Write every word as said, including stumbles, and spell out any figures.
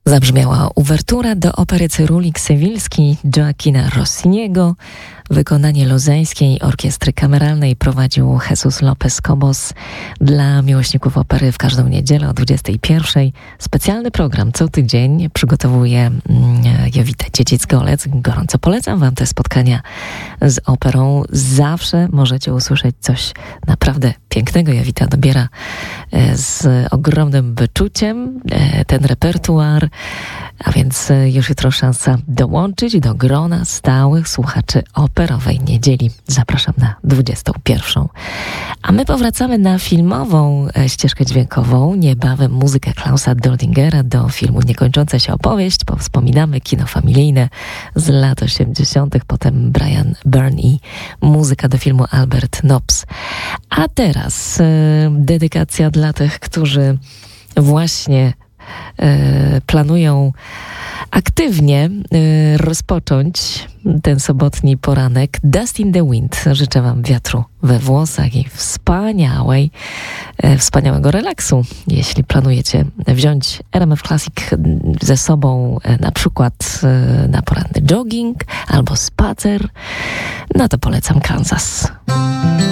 Zabrzmiała uwertura do opery Cyrulik Sewilski Joaquina Rossiniego. Wykonanie Luzańskiej Orkiestry Kameralnej prowadził Jesus Lopez Cobos. Dla miłośników opery w każdą niedzielę o dwudziestej pierwszej specjalny program co tydzień przygotowuje mm, Jowita Dziedzic-Golec. Gorąco polecam Wam te spotkania z operą. Zawsze możecie usłyszeć coś naprawdę pięknego. Jowita dobiera e, z ogromnym wyczuciem e, ten repertuar, a więc e, już jutro szansa dołączyć do grona stałych słuchaczy operowej niedzieli. Zapraszam na dwudziestą pierwszą. A my powracamy na filmową e, ścieżkę dźwiękową. Niebawem muzykę Klausa Doldingera do filmu Niekończąca się opowieść. Powspominamy kino familijne z lat osiemdziesiątych. Potem Brian Byrne i muzyka do filmu Albert Nobbs. A teraz e, dedykacja dla tych, którzy właśnie e, planują aktywnie y, rozpocząć ten sobotni poranek. Dust in the Wind. Życzę Wam wiatru we włosach i wspaniałej, y, wspaniałego relaksu. Jeśli planujecie wziąć R M F Classic ze sobą y, na przykład y, na poranny jogging albo spacer, no to polecam Kansas.